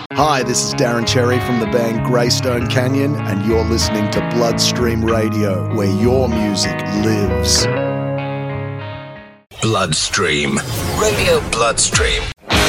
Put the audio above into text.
Hi, this is Darren Cherry from the band Greystone Canyon, and you're listening to Bloodstream Radio, where your music lives. Bloodstream. Radio Bloodstream.